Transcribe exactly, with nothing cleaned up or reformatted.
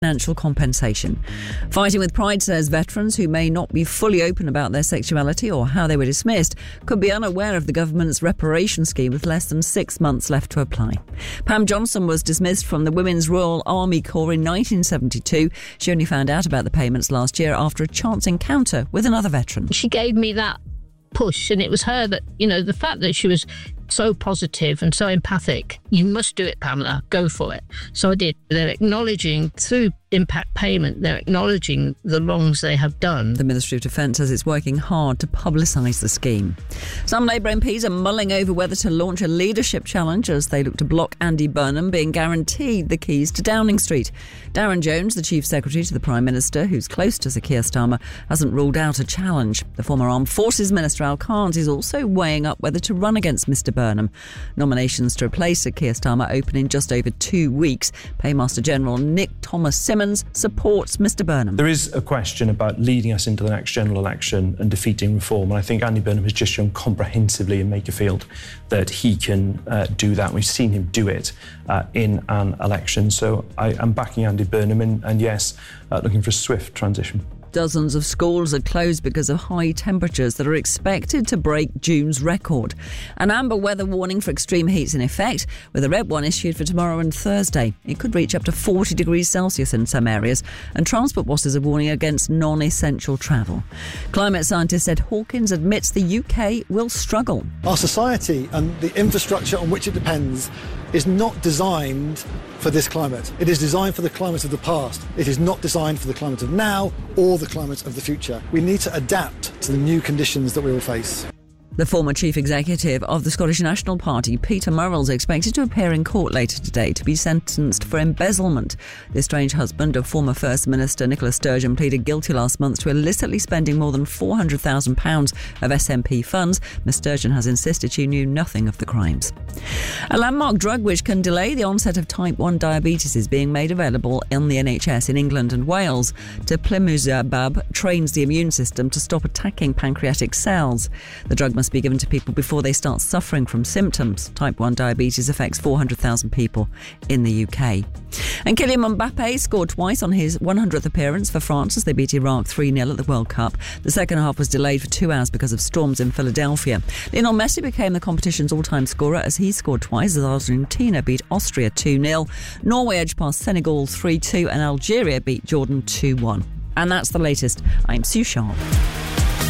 financial compensation. Fighting with Pride says veterans who may not be fully open about their sexuality or how they were dismissed could be unaware of the government's reparation scheme with less than six months left to apply. Pam Johnson was dismissed from the Women's Royal Army Corps in nineteen seventy-two. She only found out about the payments last year after a chance encounter with another veteran. She gave me that push, and it was her that, you know, the fact that she was so positive and so empathic. You must do it, Pamela. Go for it. So I did. They're acknowledging through impact payment, they're acknowledging the wrongs they have done. The Ministry of Defence says it's working hard to publicise the scheme. Some Labour M Ps are mulling over whether to launch a leadership challenge as they look to block Andy Burnham being guaranteed the keys to Downing Street. Darren Jones, the Chief Secretary to the Prime Minister, who's close to Sir Keir Starmer, hasn't ruled out a challenge. The former Armed Forces Minister Al Khans is also weighing up whether to run against Mr Burnham. Nominations to replace Sir Keir Starmer open in just over two weeks. Paymaster General Nick Thomas-Symonds supports Mr Burnham. There is a question about leading us into the next general election and defeating reform, and I think Andy Burnham has just shown comprehensively in Makerfield that he can uh, do that. We've seen him do it uh, in an election, so I am backing Andy Burnham and, and yes, uh, looking for a swift transition. Dozens of schools are closed because of high temperatures that are expected to break June's record. An amber weather warning for extreme heat's in effect, with a red one issued for tomorrow and Thursday. It could reach up to forty degrees Celsius in some areas, and transport bosses are warning against non-essential travel. Climate scientist Ed Hawkins admits the U K will struggle. Our society and the infrastructure on which it depends is not designed for this climate. It is designed for the climate of the past. It is not designed for the climate of now or the climate of the future. We need to adapt to the new conditions that we will face. The former chief executive of the Scottish National Party, Peter Murrell, is expected to appear in court later today to be sentenced for embezzlement. The estranged husband of former First Minister Nicola Sturgeon pleaded guilty last month to illicitly spending more than four hundred thousand pounds of S N P funds. Miz Sturgeon has insisted she knew nothing of the crimes. A landmark drug which can delay the onset of type one diabetes is being made available in the N H S in England and Wales. Teplizumab trains the immune system to stop attacking pancreatic cells. The drug must be given to people before they start suffering from symptoms. Type one diabetes affects four hundred thousand people in the U K. And Kylian Mbappe scored twice on his one hundredth appearance for France as they beat Iraq three nil at the World Cup. The second half was delayed for two hours because of storms in Philadelphia. Lionel Messi became the competition's all-time scorer as he scored twice as Argentina beat Austria two nil. Norway edged past Senegal three two and Algeria beat Jordan two one. And that's the latest. I'm Sue Sharp.